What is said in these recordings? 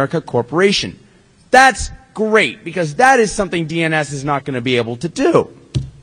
America Corporation. That's great, because that is something DNS is not going to be able to do.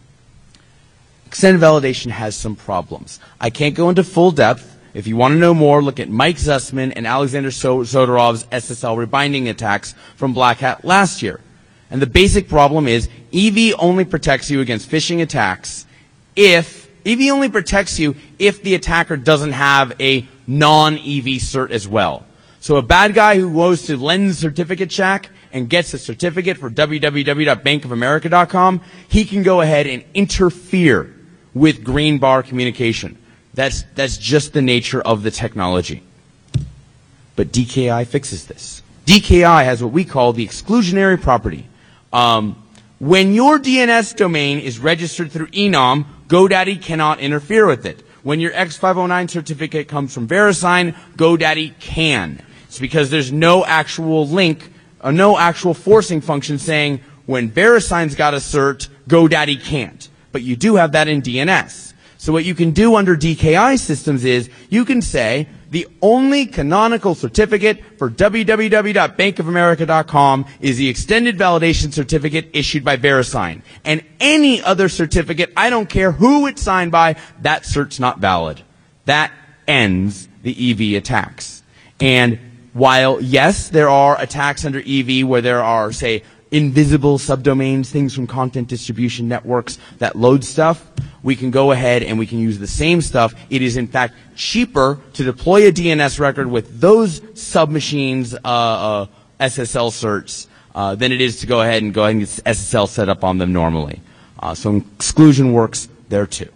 Extended validation has some problems. I can't go into full depth. If you want to know more, look at Mike Zussman and Alexander Sodorov's SSL rebinding attacks from Black Hat last year. And the basic problem is EV only protects you against phishing attacks if EV only protects you if the attacker doesn't have a non-EV cert as well. So a bad guy who goes to Lens Certificate Check and gets a certificate for www.bankofamerica.com, he can go ahead and interfere with green bar communication. That's just the nature of the technology. But DKI fixes this. DKI has what we call the exclusionary property. When your DNS domain is registered through Enom, GoDaddy cannot interfere with it. When your X509 certificate comes from VeriSign, GoDaddy can. It's because there's no actual link, no actual forcing function saying when VeriSign's got a cert, GoDaddy can't. But you do have that in DNS. So what you can do under DKI systems is you can say the only canonical certificate for www.bankofamerica.com is the extended validation certificate issued by VeriSign. And any other certificate, I don't care who it's signed by, that cert's not valid. That ends the EV attacks. And while, yes, there are attacks under EV where there are, say, invisible subdomains, things from content distribution networks that load stuff, we can go ahead and we can use the same stuff. It is, in fact, cheaper to deploy a DNS record with those submachines, SSL certs, than it is to go ahead and get SSL set up on them normally. So exclusion works there too.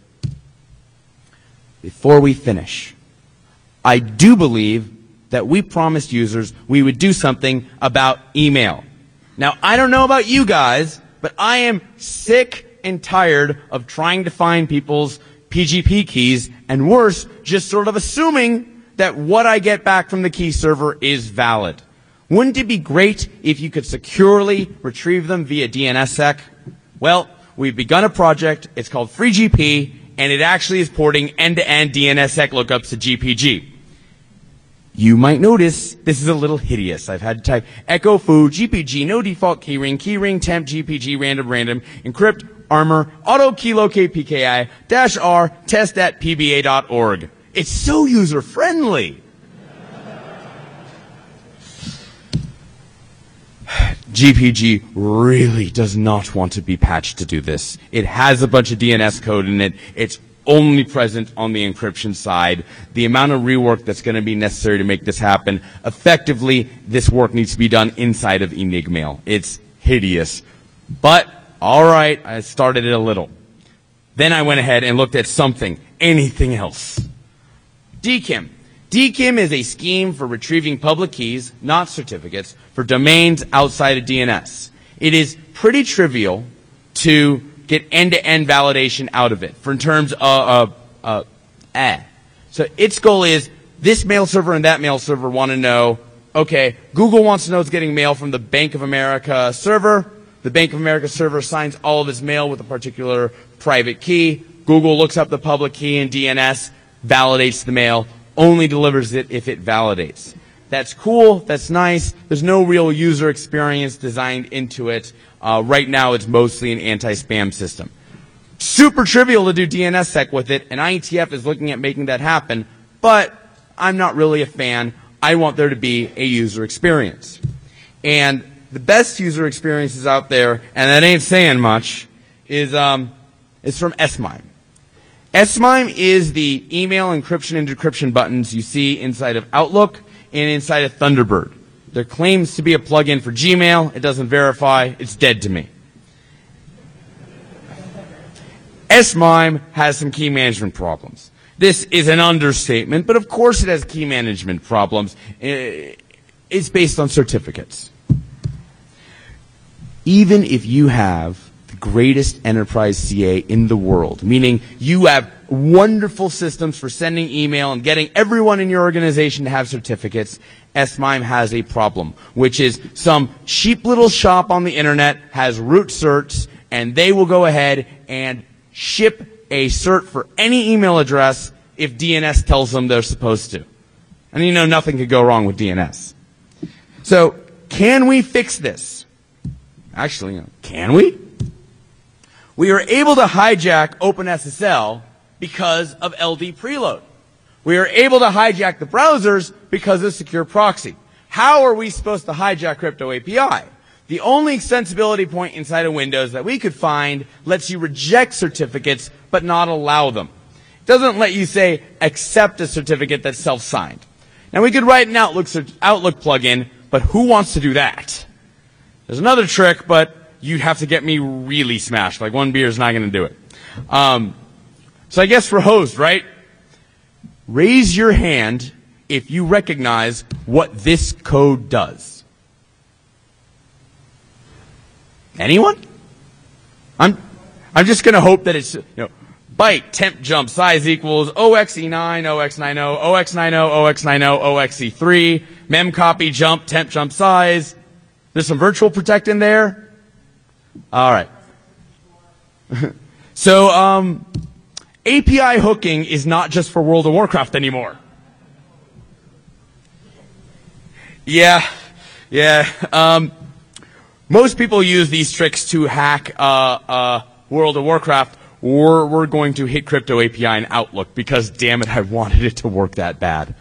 Before we finish, I do believe that we promised users we would do something about email. Now, I don't know about you guys, but I am sick and tired of trying to find people's PGP keys, and worse, just sort of assuming that what I get back from the key server is valid. Wouldn't it be great if you could securely retrieve them via DNSSEC? Well, we've begun a project. It's called FreeGP, and it actually is porting end-to-end DNSSEC lookups to GPG. You might notice this is a little hideous. I've had to type echo foo, GPG, no default keyring temp, GPG, random, encrypt, armor, auto keylocate PKI, -r, test at pba.org. It's so user-friendly. GPG really does not want to be patched to do this. It has a bunch of DNS code in it. It's only present on the encryption side. The amount of rework that's going to be necessary to make this happen, effectively, this work needs to be done inside of Enigmail. It's hideous. But, all right, I started it a little. Then I went ahead and looked at anything else. DKIM. DKIM is a scheme for retrieving public keys, not certificates, for domains outside of DNS. It is pretty trivial to get end-to-end validation out of it in terms of So its goal is this mail server and that mail server want to know, okay, Google wants to know it's getting mail from the Bank of America server. The Bank of America server signs all of its mail with a particular private key. Google looks up the public key in DNS, validates the mail, only delivers it if it validates. That's cool. That's nice. There's no real user experience designed into it. Right now, it's mostly an anti-spam system. Super trivial to do DNSSEC with it, and IETF is looking at making that happen, but I'm not really a fan. I want there to be a user experience. And the best user experiences out there, and that ain't saying much, is from S-MIME. S-MIME is the email encryption and decryption buttons you see inside of Outlook and inside of Thunderbird. There claims to be a plugin for Gmail. It doesn't verify. It's dead to me. S-MIME has some key management problems. This is an understatement, but of course it has key management problems. It's based on certificates. Even if you have the greatest enterprise CA in the world, meaning you have wonderful systems for sending email and getting everyone in your organization to have certificates, S-MIME has a problem, which is some cheap little shop on the internet has root certs, and they will go ahead and ship a cert for any email address if DNS tells them they're supposed to. And you know nothing could go wrong with DNS. So, can we fix this? Actually, can we? We are able to hijack OpenSSL because of LD preload. We are able to hijack the browsers because of secure proxy. How are we supposed to hijack Crypto API? The only extensibility point inside of Windows that we could find lets you reject certificates but not allow them. It doesn't let you say accept a certificate that's self-signed. Now we could write an Outlook plugin, but who wants to do that? There's another trick, but you'd have to get me really smashed. Like one beer is not going to do it. So I guess for host, right? Raise your hand if you recognize what this code does. Anyone? I'm just going to hope that it's, byte temp jump size equals OXE9, OX90, OX90, OX90, OXE3, mem copy jump, temp jump size. There's some virtual protect in there. All right. So, API hooking is not just for World of Warcraft anymore. Yeah. Most people use these tricks to hack World of Warcraft. We're going to hit Crypto API in Outlook because, damn it, I wanted it to work that bad.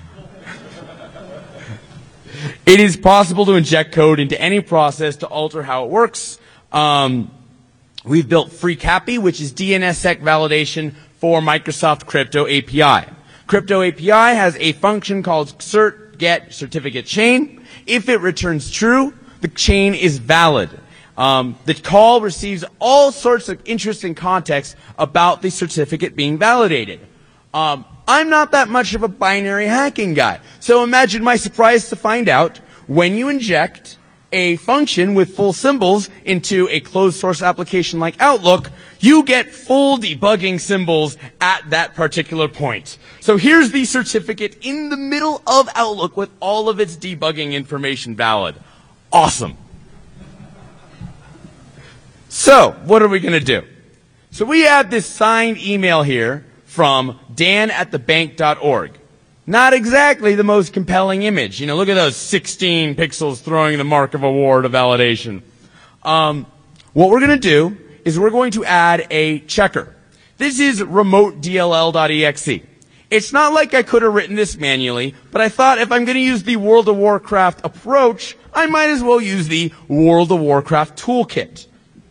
It is possible to inject code into any process to alter how it works. We've built FreeCAPI, which is DNSSEC validation for Microsoft Crypto API. Crypto API has a function called cert get certificate chain. If it returns true, the chain is valid. The call receives all sorts of interesting context about the certificate being validated. I'm not that much of a binary hacking guy. So imagine my surprise to find out when you inject a function with full symbols into a closed source application like Outlook, you get full debugging symbols at that particular point. So here's the certificate in the middle of Outlook with all of its debugging information valid. Awesome. So, what are we going to do? So we have this signed email here from dan@thebank.org. Not exactly the most compelling image. Look at those 16 pixels throwing the mark of a war to validation. What we're going to do is we're going to add a checker. This is remotedll.exe. It's not like I could have written this manually, but I thought if I'm going to use the World of Warcraft approach, I might as well use the World of Warcraft toolkit.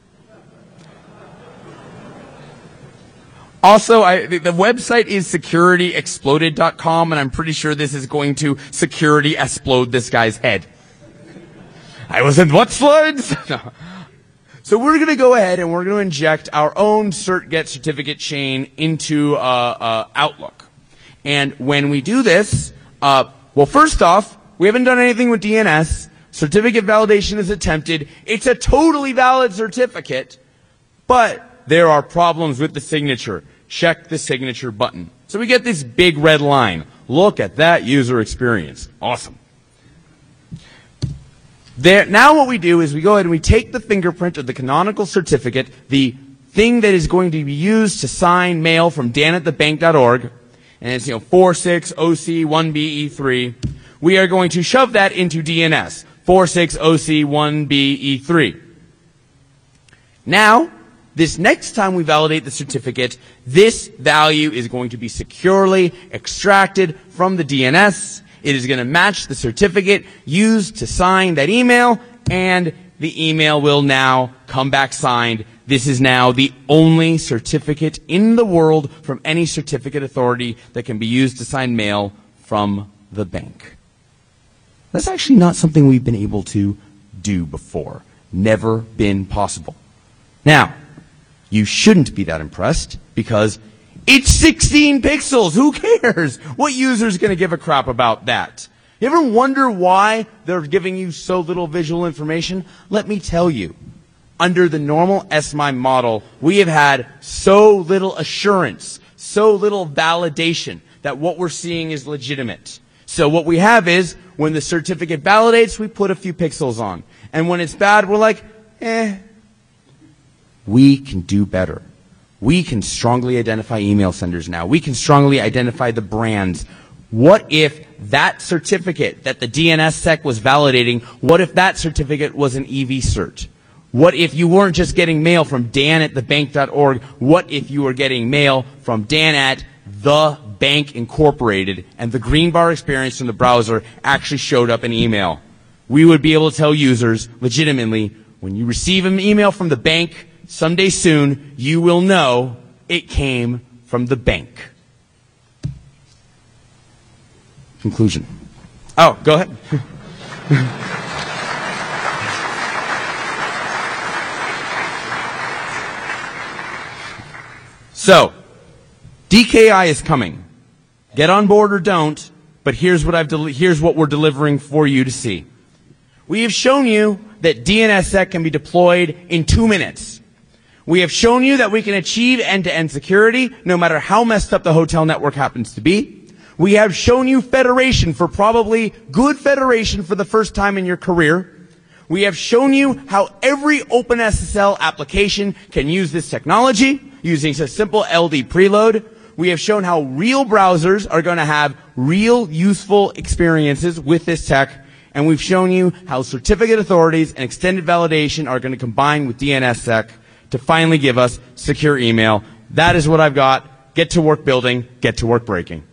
Also, the website is securityexploded.com, and I'm pretty sure this is going to security explode this guy's head. I was in what slides? No. So we're going to go ahead and we're going to inject our own cert get certificate chain into Outlook. And when we do this, well, first off, we haven't done anything with DNS. Certificate validation is attempted. It's a totally valid certificate, but there are problems with the signature. Check the signature button. So we get this big red line. Look at that user experience. Awesome. Now what we do is we go ahead and we take the fingerprint of the canonical certificate, the thing that is going to be used to sign mail from dan@thebank.org, and it's 46OC1BE3. We are going to shove that into DNS, 46OC1BE3. Now, this next time we validate the certificate, this value is going to be securely extracted from the DNS. It is going to match the certificate used to sign that email, and the email will now come back signed. This is now the only certificate in the world from any certificate authority that can be used to sign mail from the bank. That's actually not something we've been able to do before. Never been possible. Now, you shouldn't be that impressed because it's 16 pixels. Who cares? What user is going to give a crap about that? You ever wonder why they're giving you so little visual information? Let me tell you. Under the normal SMIME model, we have had so little assurance, so little validation that what we're seeing is legitimate. So what we have is, when the certificate validates, we put a few pixels on. And when it's bad, we're like, We can do better. We can strongly identify email senders now. We can strongly identify the brands. What if that certificate that the DNSSEC was validating, what if that certificate was an EV cert? What if you weren't just getting mail from dan@thebank.org? What if you were getting mail from dan@thebank Incorporated and the green bar experience from the browser actually showed up in email? We would be able to tell users legitimately, when you receive an email from the bank someday soon, you will know it came from the bank. Conclusion. Oh, go ahead. So, DKI is coming. Get on board or don't, but here's what we're delivering for you to see. We have shown you that DNSSEC can be deployed in 2 minutes. We have shown you that we can achieve end-to-end security no matter how messed up the hotel network happens to be. We have shown you federation for probably good federation for the first time in your career. We have shown you how every OpenSSL application can use this technology using a simple LD preload. We have shown how real browsers are going to have real useful experiences with this tech. And we've shown you how certificate authorities and extended validation are going to combine with DNSSEC to finally give us secure email. That is what I've got. Get to work building, get to work breaking.